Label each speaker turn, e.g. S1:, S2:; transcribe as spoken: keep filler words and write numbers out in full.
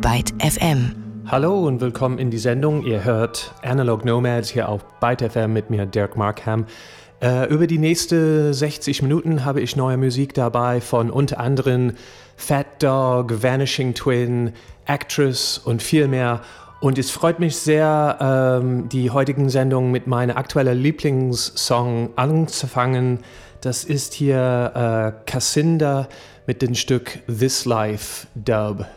S1: Byte F M.
S2: Hallo und willkommen in die Sendung. Ihr hört Analog Nomads hier auf Byte F M mit mir, Dirk Markham. Äh, über die nächsten sechzig Minuten habe ich neue Musik dabei von unter anderem Fat Dog, Vanishing Twin, Actress und viel mehr. Und es freut mich sehr, ähm, die heutigen Sendungen mit meinem aktuellen Lieblingssong anzufangen. Das ist hier äh, Cassinda mit dem Stück This Life Dub.